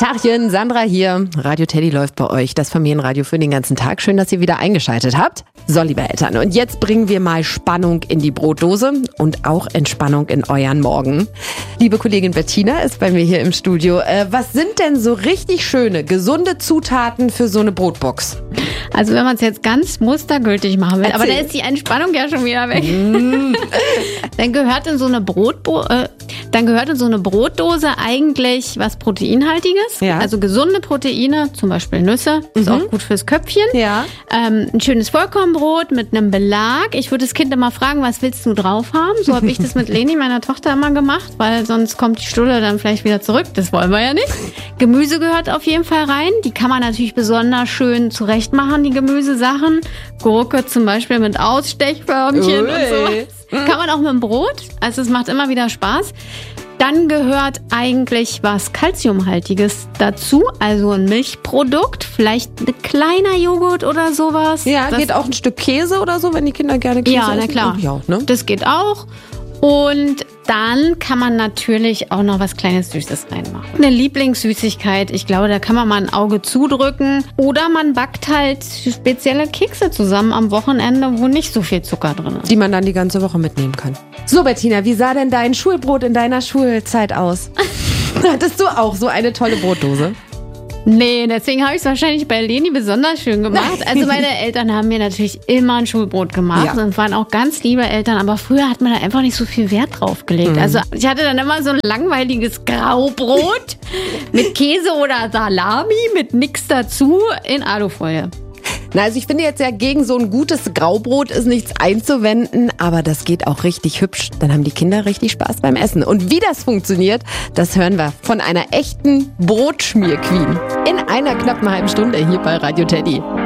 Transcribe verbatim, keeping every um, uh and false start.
Tachchen, Sandra hier. Radio Teddy läuft bei euch, das Familienradio für den ganzen Tag. Schön, dass ihr wieder eingeschaltet habt. So, liebe Eltern, und jetzt bringen wir mal Spannung in die Brotdose und auch Entspannung in euren Morgen. Liebe Kollegin Bettina ist bei mir hier im Studio. Äh, was sind denn so richtig schöne, gesunde Zutaten für so eine Brotbox? Also wenn man es jetzt ganz mustergültig machen will, Erzähl. aber da ist die Entspannung ja schon wieder weg. Mm. Dann gehört in so eine Brotbo- äh, dann gehört in so eine Brotdose eigentlich was Proteinhaltiges. Ja. Also gesunde Proteine, zum Beispiel Nüsse, ist Mhm. auch gut fürs Köpfchen. Ja. Ähm, ein schönes Vollkornbrot mit einem Belag. Ich würde das Kind immer fragen, was willst du drauf haben? So habe ich das mit Leni, meiner Tochter, immer gemacht, weil sonst kommt die Stulle dann vielleicht wieder zurück. Das wollen wir ja nicht. Gemüse gehört auf jeden Fall rein. Die kann man natürlich besonders schön zurecht machen, die Gemüsesachen. Gurke zum Beispiel mit Ausstechförmchen Ui. und sowas. Kann man auch mit dem Brot. Also es macht immer wieder Spaß. Dann gehört eigentlich was Kalziumhaltiges dazu, also ein Milchprodukt, vielleicht ein kleiner Joghurt oder sowas. Ja, das, geht auch ein Stück Käse oder so, wenn die Kinder gerne Käse Ja, essen? na klar. Ja, ne? Das geht auch. Und dann kann man natürlich auch noch was kleines Süßes reinmachen. Eine Lieblingssüßigkeit, ich glaube, da kann man mal ein Auge zudrücken. Oder man backt halt spezielle Kekse zusammen am Wochenende, wo nicht so viel Zucker drin ist. Die man dann die ganze Woche mitnehmen kann. So, Bettina, wie sah denn dein Schulbrot in deiner Schulzeit aus? Hattest du auch so eine tolle Brotdose? Nee, deswegen habe ich es wahrscheinlich bei Leni besonders schön gemacht. Also meine Eltern haben mir natürlich immer ein Schulbrot gemacht Ja. und waren auch ganz liebe Eltern. Aber früher hat man da einfach nicht so viel Wert drauf gelegt. Mhm. Also ich hatte dann immer so ein langweiliges Graubrot mit Käse oder Salami, mit nix dazu in Alufolie. Na, also ich finde jetzt ja, gegen so ein gutes Graubrot ist nichts einzuwenden, aber das geht auch richtig hübsch. Dann haben die Kinder richtig Spaß beim Essen. Und wie das funktioniert, das hören wir von einer echten Brotschmier-Queen in einer knappen halben Stunde hier bei Radio Teddy.